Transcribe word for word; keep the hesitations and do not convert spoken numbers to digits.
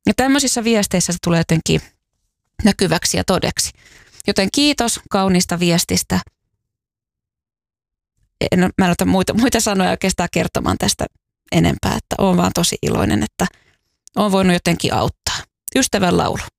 Ja tämmöisissä viesteissä se tulee jotenkin näkyväksi ja todeksi. Joten kiitos kauniista viestistä. En, mä en ota muita, muita sanoja oikeastaan kertomaan tästä enempää, että olen vaan tosi iloinen, että olen voinut jotenkin auttaa. Ystävän laulu.